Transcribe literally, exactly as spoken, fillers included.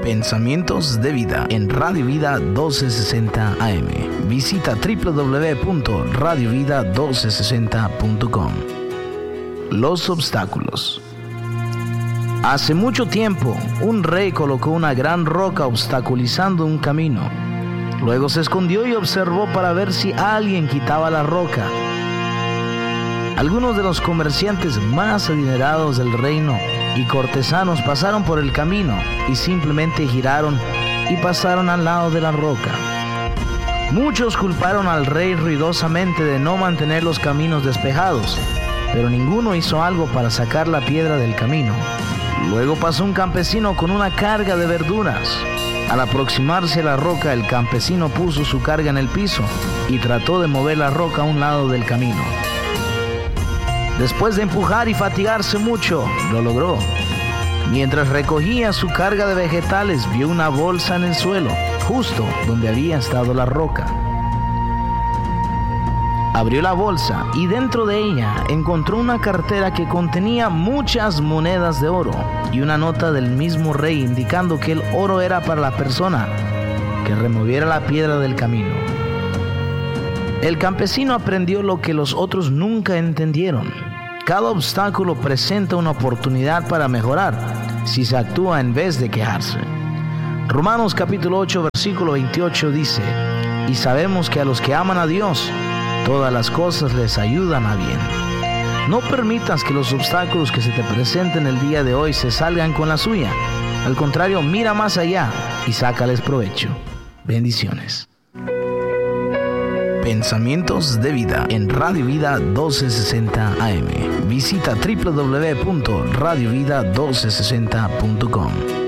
Pensamientos de Vida en Radio Vida doce sesenta A M. Visita doble u doble u doble u punto radio vida doce sesenta punto com. Los obstáculos. Hace mucho tiempo, un rey colocó una gran roca obstaculizando un camino. Luego se escondió y observó para ver si alguien quitaba la roca. Algunos de los comerciantes más adinerados del reino y cortesanos pasaron por el camino y simplemente giraron y pasaron al lado de la roca. Muchos culparon al rey ruidosamente de no mantener los caminos despejados, pero ninguno hizo algo para sacar la piedra del camino. Luego pasó un campesino con una carga de verduras. Al aproximarse a la roca, el campesino puso su carga en el piso y trató de mover la roca a un lado del camino. Después de empujar y fatigarse mucho, lo logró. Mientras recogía su carga de vegetales, vio una bolsa en el suelo, justo donde había estado la roca. Abrió la bolsa y dentro de ella encontró una cartera que contenía muchas monedas de oro y una nota del mismo rey indicando que el oro era para la persona que removiera la piedra del camino. El campesino aprendió lo que los otros nunca entendieron. Cada obstáculo presenta una oportunidad para mejorar si se actúa en vez de quejarse. Romanos capítulo ocho versículo veintiocho dice: y sabemos que a los que aman a Dios, todas las cosas les ayudan a bien. No permitas que los obstáculos que se te presenten el día de hoy se salgan con la suya. Al contrario, mira más allá y sácales provecho. Bendiciones. Pensamientos de Vida en Radio Vida doce sesenta A M. Visita doble u doble u doble u punto radio vida doce sesenta punto com.